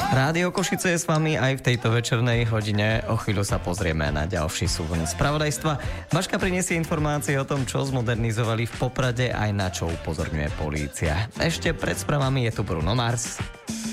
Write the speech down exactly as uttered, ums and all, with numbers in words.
Rádio Košice je s vami aj v tejto večernej hodine. O chvíľu sa pozrieme na ďalší súhrn spravodajstva. Vaška prinesie informácie o tom, čo zmodernizovali v Poprade, aj na čo upozorňuje polícia. Ešte pred správami je tu Bruno Mars.